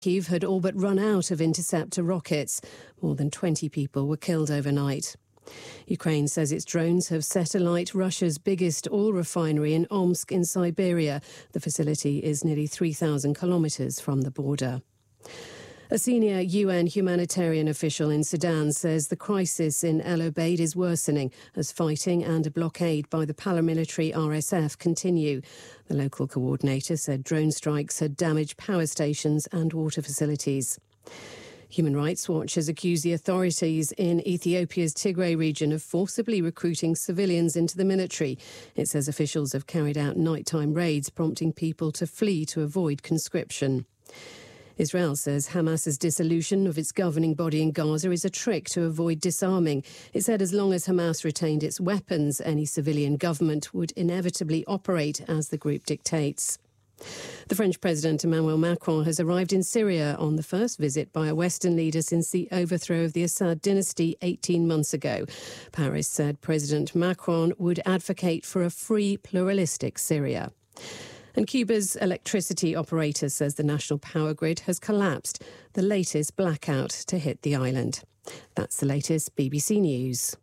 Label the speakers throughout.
Speaker 1: Kyiv had all but run out of interceptor rockets. More than 20 people were killed overnight. Ukraine says its drones have set alight Russia's biggest oil refinery in Omsk in Siberia. The facility is nearly 3,000 kilometres from the border. A senior UN humanitarian official in Sudan says the crisis in El Obeid is worsening as fighting and a blockade by the paramilitary RSF continue. The local coordinator said drone strikes had damaged power stations and water facilities. Human Rights Watch has accused the authorities in Ethiopia's Tigray region of forcibly recruiting civilians into the military. It says officials have carried out nighttime raids, prompting people to flee to avoid conscription. Israel says Hamas's dissolution of its governing body in Gaza is a trick to avoid disarming. It said as long as Hamas retained its weapons, any civilian government would inevitably operate as the group dictates. The French President Emmanuel Macron has arrived in Syria on the first visit by a Western leader since the overthrow of the Assad dynasty 18 months ago. Paris said President Macron would advocate for a free, pluralistic Syria. And Cuba's electricity operator says the national power grid has collapsed, the latest blackout to hit the island. That's the latest BBC News.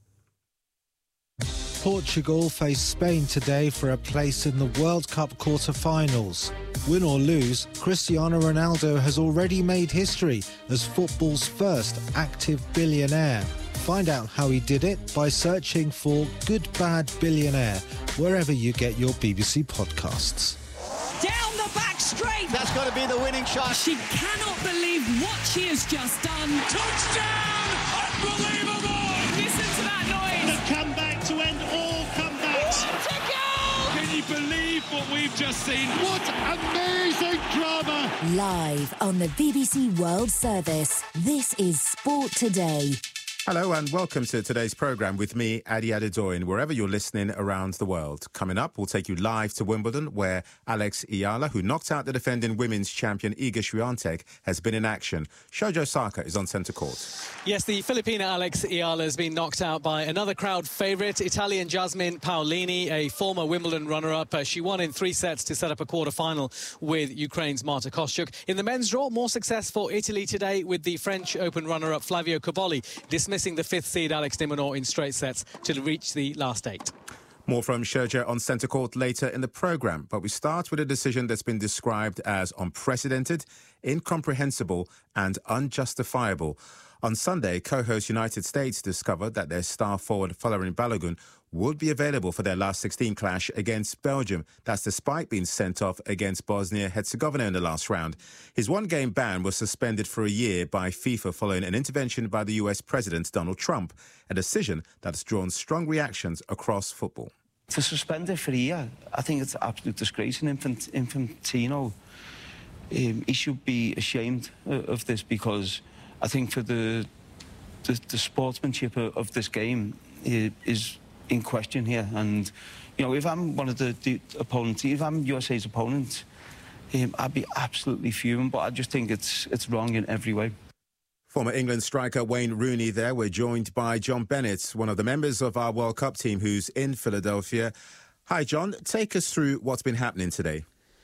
Speaker 2: Portugal face Spain today for a place in the World Cup quarter-finals. Win or lose, Cristiano Ronaldo has already made history as football's first active billionaire. Find out how he did it by searching for Good Bad Billionaire wherever you get your BBC podcasts.
Speaker 3: Down the back straight.
Speaker 4: That's got to be the winning shot.
Speaker 3: She cannot believe what she has just done.
Speaker 5: Touchdown! Unbelievable!
Speaker 3: Listen to that noise.
Speaker 5: The comeback to end all comebacks.
Speaker 3: What a goal!
Speaker 5: Can you believe what we've just seen? What amazing drama!
Speaker 6: Live on the BBC World Service, this is Sport Today.
Speaker 7: Hello and welcome to today's programme with me, Adi Adedoyin, wherever you're listening around the world. Coming up, we'll take you live to Wimbledon, where Alex Ayala, who knocked out the defending women's champion Iga Swiatek, has been in action. Shojo Saka is on centre court.
Speaker 8: Yes, the Filipina Alex Ayala has been knocked out by another crowd favourite, Italian Jasmine Paolini, a former Wimbledon runner-up. She won in 3 sets to set up a quarter-final with Ukraine's Marta Kostyuk. In the men's draw, more success for Italy today with the French Open runner-up Flavio Cobolli dismissing the 5th seed Alex de Minaur in straight sets to reach the last 8.
Speaker 7: More from Shojo on centre court later in the programme, but we start with a decision that's been described as unprecedented, incomprehensible and unjustifiable. On Sunday, co-host United States discovered that their star forward Folarin Balogun would be available for their last 16 clash against Belgium. That's despite being sent off against Bosnia-Herzegovina in the last round. His one-game ban was suspended for a year by FIFA following an intervention by the US President Donald Trump, a decision that has drawn strong reactions across football.
Speaker 9: To suspend it for a year, I think it's an absolute disgrace. And Infantino, he should be ashamed of this, because I think for the sportsmanship of this game is in question here. And, you know, if I'm one of the opponents, if I'm USA's opponent, I'd be absolutely fuming, but I just think it's wrong in every way.
Speaker 7: Former England striker Wayne Rooney there. We're joined by John Bennett, one of the members of our World Cup team who's in Philadelphia. Hi, John. Take us through what's been happening today.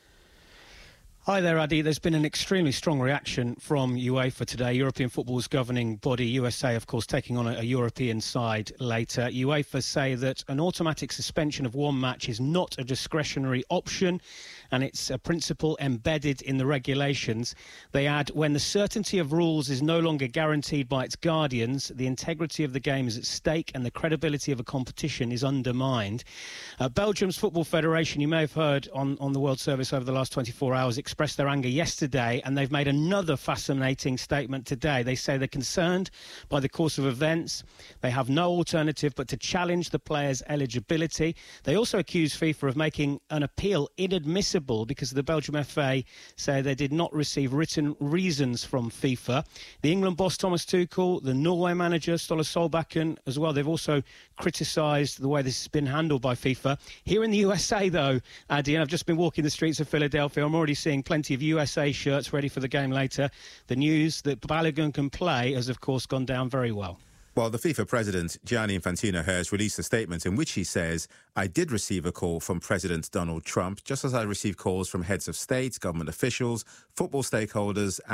Speaker 10: Hi there, Adi. There's been an extremely strong reaction from UEFA today. European football's governing body, USA, of course, taking on a European side later. UEFA say that an automatic suspension of one match is not a discretionary option, and it's a principle embedded in the regulations. They add, when the certainty of rules is no longer guaranteed by its guardians, the integrity of the game is at stake and the credibility of a competition is undermined. Belgium's Football Federation, you may have heard on the World Service over the last 24 hours, expressed their anger yesterday, and they've made another fascinating statement today. They say they're concerned by the course of events. They have no alternative but to challenge the players' eligibility. They also accuse FIFA of making an appeal inadmissible because the Belgium FA say they did not receive written reasons from FIFA. The England boss Thomas Tuchel, the Norway manager Ståle Solbakken as well, they've also criticised the way this has been handled by FIFA. Here in the USA, though, Adi, and I've just been walking the streets of Philadelphia, I'm already seeing plenty of USA shirts ready for the game later. The news that Balogun can play has, of course, gone down very well.
Speaker 7: Well, the FIFA president, Gianni Infantino, has released a statement in which he says, "I did receive a call from President Donald Trump, just as I received calls from heads of state, government officials, football stakeholders